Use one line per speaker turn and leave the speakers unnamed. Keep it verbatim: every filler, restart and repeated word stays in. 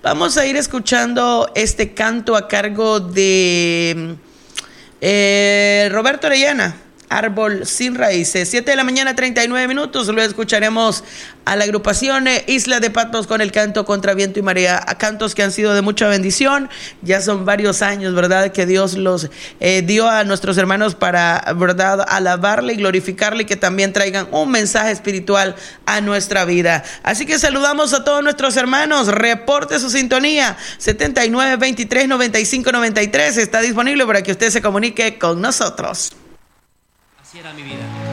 Vamos a ir escuchando este canto a cargo de eh, Roberto Orellana, Árbol sin raíces. Siete de la mañana, treinta y nueve minutos. Luego escucharemos a la agrupación Isla de Patos con el canto Contra Viento y Marea, a cantos que han sido de mucha bendición. Ya son varios años, ¿verdad?, que Dios los eh, dio a nuestros hermanos para, ¿verdad?, alabarle y glorificarle, y que también traigan un mensaje espiritual a nuestra vida. Así que saludamos a todos nuestros hermanos. Reporte su sintonía. setenta y nueve, veintitrés, noventa y cinco, noventa y tres está disponible para que usted se comunique con nosotros.
Así era mi vida.